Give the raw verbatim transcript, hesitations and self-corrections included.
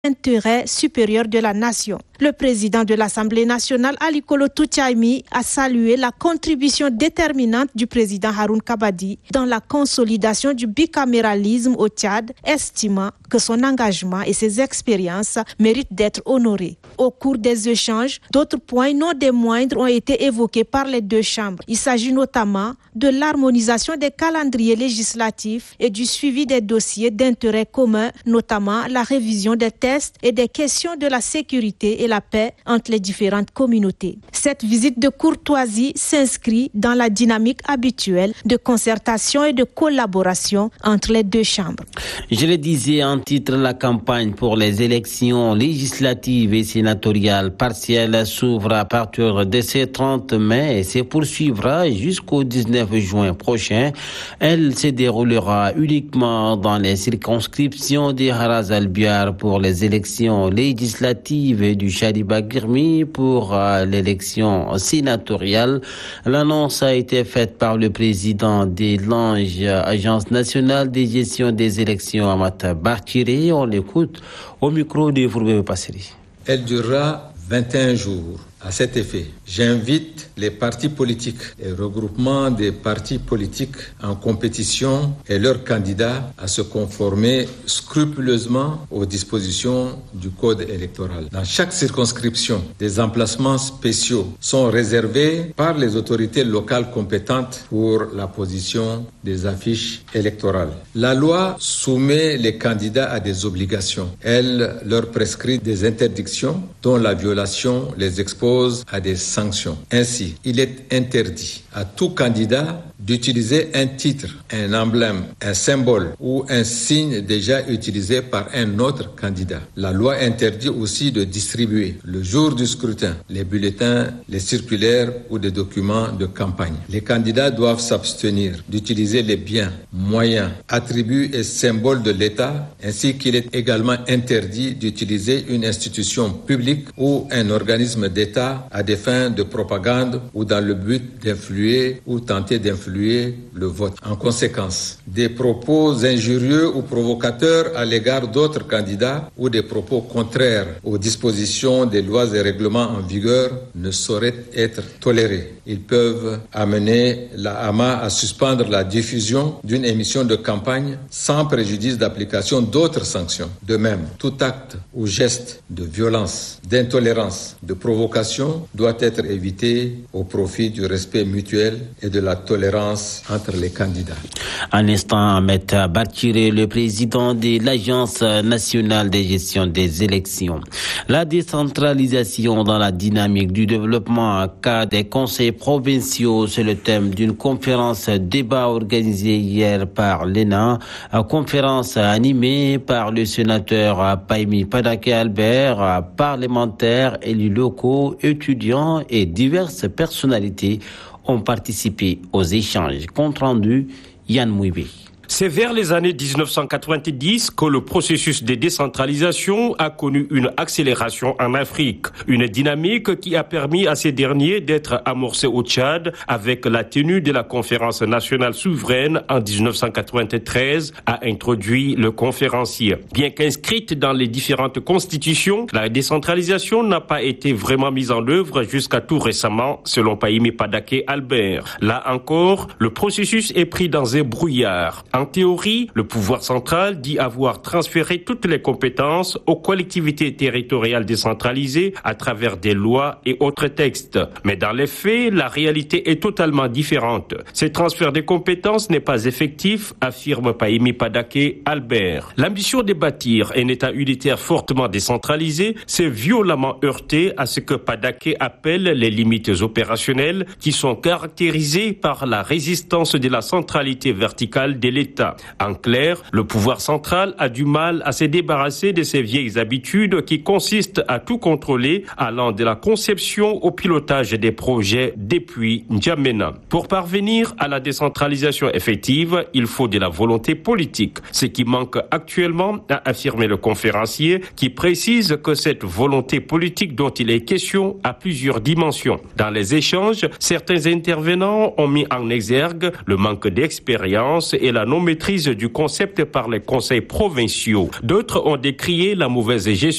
intérêt supérieur de la nation. Le président de l'Assemblée nationale, Ali Kolotou Tchaimi, a salué la contribution déterminante du président Haroun Kabadi dans la consolidation du bicaméralisme au Tchad, estimant que son engagement et ses expériences méritent d'être honorés. Au cours des échanges, d'autres points non des moindres ont été évoqués par les deux chambres. Il s'agit notamment de l'harmonisation des calendriers législatifs et du suivi des dossiers d'intérêt commun, notamment la révision des tests et des questions de la sécurité et la paix entre les différentes communautés. Cette visite de courtoisie s'inscrit dans la dynamique habituelle de concertation et de collaboration entre les deux chambres. Je le disais en titre, la campagne pour les élections législatives et sénatoriales partielles s'ouvre à partir de ce trente mai et se poursuivra jusqu'au dix-neuf juin prochain. Elle se déroulera uniquement dans les circonscriptions de Haraz Albiar pour les élections législatives et du Chariba-Girmi pour euh, l'élection sénatoriale. L'annonce a été faite par le président de l'Ange, Agence nationale de gestion des élections, Amata Barchiré. On l'écoute au micro de Fourbé Passeri. Elle durera vingt et un jours. À cet effet, j'invite les partis politiques et regroupements des partis politiques en compétition et leurs candidats à se conformer scrupuleusement aux dispositions du Code électoral. Dans chaque circonscription, des emplacements spéciaux sont réservés par les autorités locales compétentes pour la position des affiches électorales. La loi soumet les candidats à des obligations. Elle leur prescrit des interdictions dont la violation les expose à des sanctions. Ainsi, il est interdit à tout candidat d'utiliser un titre, un emblème, un symbole ou un signe déjà utilisé par un autre candidat. La loi interdit aussi de distribuer, le jour du scrutin, les bulletins, les circulaires ou des documents de campagne. Les candidats doivent s'abstenir d'utiliser les biens, moyens, attributs et symboles de l'État, ainsi qu'il est également interdit d'utiliser une institution publique ou un organisme d'État à des fins de propagande ou dans le but d'influer ou tenter d'influer le vote. En conséquence, des propos injurieux ou provocateurs à l'égard d'autres candidats ou des propos contraires aux dispositions des lois et règlements en vigueur ne sauraient être tolérés. Ils peuvent amener la A M A à suspendre la diffusion d'une émission de campagne sans préjudice d'application d'autres sanctions. De même, tout acte ou geste de violence, d'intolérance, de provocation doit être évité au profit du respect mutuel et de la tolérance entre les candidats. Un instant, Ahmed Barchiré, le président de l'Agence nationale de gestion des élections. La décentralisation dans la dynamique du développement à cas des conseils provinciaux, c'est le thème d'une conférence débat organisée hier par l'E N A, conférence animée par le sénateur Pahimi Padaké Albert, parlementaires, élus locaux, étudiants et diverses personnalités ont participé aux échanges. Compte rendu, Yann Mouibé. C'est vers les années dix-neuf cent quatre-vingt-dix que le processus de décentralisation a connu une accélération en Afrique. Une dynamique qui a permis à ces derniers d'être amorcés au Tchad avec la tenue de la conférence nationale souveraine en dix-neuf cent quatre-vingt-treize, a introduit le conférencier. Bien qu'inscrite dans les différentes constitutions, la décentralisation n'a pas été vraiment mise en œuvre jusqu'à tout récemment, selon Pahimi Padaké Albert. Là encore, le processus est pris dans un brouillard. En théorie, le pouvoir central dit avoir transféré toutes les compétences aux collectivités territoriales décentralisées à travers des lois et autres textes. Mais dans les faits, la réalité est totalement différente. Ce transfert de compétences n'est pas effectif, affirme Pahimi Padaké Albert. L'ambition de bâtir un État unitaire fortement décentralisé s'est violemment heurtée à ce que Padaké appelle les limites opérationnelles qui sont caractérisées par la résistance de la centralité verticale de l'État. En clair, le pouvoir central a du mal à se débarrasser de ces vieilles habitudes qui consistent à tout contrôler, allant de la conception au pilotage des projets depuis N'Djamena. Pour parvenir à la décentralisation effective, il faut de la volonté politique, ce qui manque actuellement, a affirmé le conférencier, qui précise que cette volonté politique dont il est question a plusieurs dimensions. Dans les échanges, certains intervenants ont mis en exergue le manque d'expérience et la non non-maîtrise du concept par les conseils provinciaux. D'autres ont décrié la mauvaise gestion